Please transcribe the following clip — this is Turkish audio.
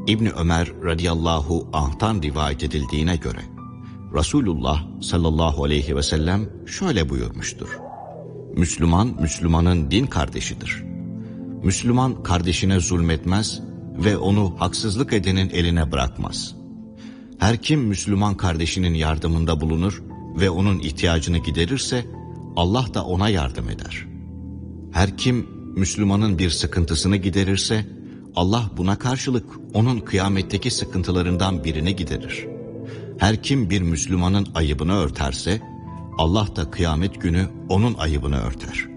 İbni Ömer radıyallahu anh'tan rivayet edildiğine göre Resulullah sallallahu aleyhi ve sellem şöyle buyurmuştur: Müslüman, Müslümanın din kardeşidir. Müslüman kardeşine zulmetmez ve onu haksızlık edenin eline bırakmaz. Her kim Müslüman kardeşinin yardımında bulunur ve onun ihtiyacını giderirse Allah da ona yardım eder. Her kim Müslümanın bir sıkıntısını giderirse Allah buna karşılık onun kıyametteki sıkıntılarından birini giderir. Her kim bir Müslümanın ayıbını örterse Allah da kıyamet günü onun ayıbını örter.